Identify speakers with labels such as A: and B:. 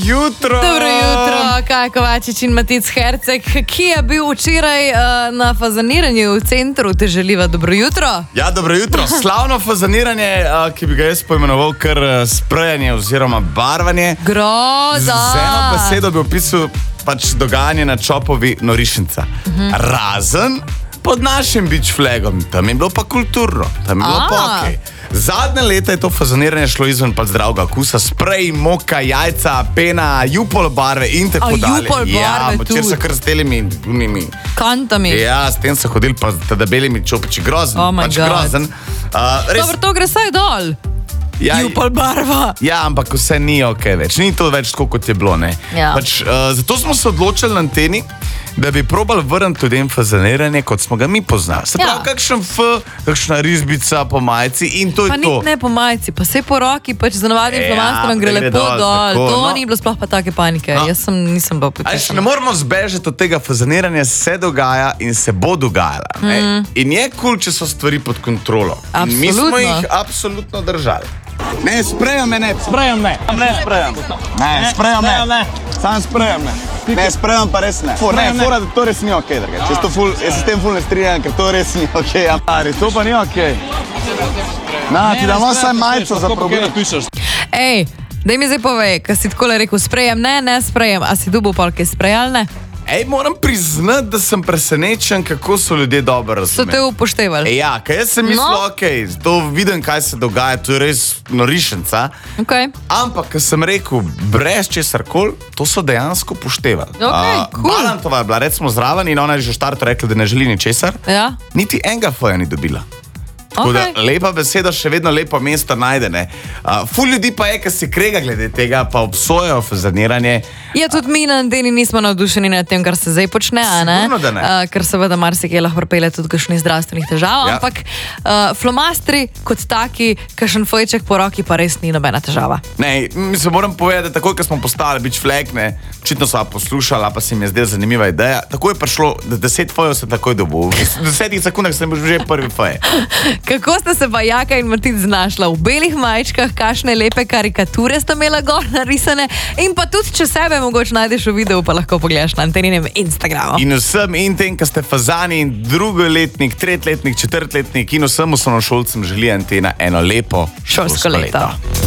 A: jutro!
B: Dobro jutro, Kaja Kovačič in Matic Herceg, ki je bil včeraj na fazaniranju v centru, te želiva dobro jutro.
A: Ja, dobro jutro. Slavno fazaniranje, ki bi ga jaz poimenoval kar sprejanje oziroma barvanje.
B: Groza!
A: Z eno besedo bi opisal pač dogajanje na Čopovi Norišnica. Razen pod našim beach flagom, tam je bilo pa kulturno, tam je bilo pa okej. Zadnje leta je to fazaniranje šlo izven pa zdravega okusa, sprej, moka, jajca, pena, jupol barve in tako dalje.
B: Jupol barve tudi.
A: Ja, so kar s telimi
B: Kantami.
A: Ja, s tem so hodili pa tada belimi čopiči, grozen.
B: Oh my
A: pač
B: God.
A: grozen.
B: Dobro, to gre saj dol.
A: Ja,
B: Jupol barva.
A: Ja, ampak vse ni okej več, ni to več tako, kot je bilo, ne.
B: Ja.
A: Pač, zato smo se odločili na anteni, da bi probali vrniti ljudem fazaniranje, kot smo ga mi poznali. Se pravi, kakšna risbica po majici in to
B: Pa
A: je to.
B: niti ne po majici, pa vse po roki, pač z navadnim flomastrom gre lepo dol.
A: tako,
B: To
A: no.
B: ni bilo sploh pa take panike.
A: No.
B: Jaz nisem bila
A: Ne
B: počešena.
A: moramo zbežati od tega fazaniranja, se dogaja in se bo dogajala. Ne? In je kul, če so stvari pod kontrolo. In mi smo
B: Absolutno.
A: jih absolutno držali.
C: Ne, sprejam me, ne.
D: Sprejam ne.
C: Ne sprejam. Ne, sprejam ne. Sam sprejam ne. Ne, sprejam pa res ne. Fora, da to res ni okej, drage. Jaz se s tem ful ne strinjam, ker to res ni okej. Amari, to pa ni okej. Na, ti damo vsaj majico za problem.
B: Ej, daj mi zdaj povej, kaj si takole rekel, sprejem, ne sprejem, a si dubo pol kaj sprejal, ne?
A: Ej, moram priznati, da sem presenečen, kako so ljudje dobro
B: So te
A: razumeli.
B: upoštevali?
A: Ja, kaj jaz sem mislil,
B: No.
A: okej, to vidim, kaj se dogaja, to je res norišnica.
B: Okay.
A: Ampak, ko sem rekel, brez česar koli, to so dejansko upoštevali.
B: Okej, cool.
A: Balantova je bila recimo zraven in ona je že v štartu rekla, da ne želi ničesar.
B: Ja.
A: Niti enega foja ni dobila. Tako da
B: Okay.
A: lepa beseda še vedno lepo mesto najde. Ne? Ful ljudi pa je, ki se krega glede tega, pa obsojajo fazaniranje.
B: Ja, tudi mi na anteni nismo navdušeni nad tem, kar se zdaj počne, a ne?
A: Sigurno, da ne.
B: Ker seveda marsikaj lahko pripelje tudi kakšnih zdravstvenih težav,
A: Ja.
B: ampak flomastri kot taki, kakšen fojček po roki pa res ni nobena težava.
A: Ne, mislim, moram povedati, da takoj, ko smo postali beach flag, ne, očitno so poslušali, pa se mi je zdela zanimiva ideja. Tako je prišlo, da 10 fojev sem takoj dobil. V 10 sekundah sem bil že prvi foje.
B: Kako sta se pa Jaka in Matic znašla v belih majčkah, kakšne lepe karikature sta imela gor narisane in pa tudi, če sebe mogoče najdeš v videu, pa lahko pogledaš na anteninem Instagramu.
A: In vsem in tem, ki ste fazani, in drugoletnik, tretletnik, četrtletnik in vsem osnovnošolcem želi antena eno lepo
B: Šolsko leto.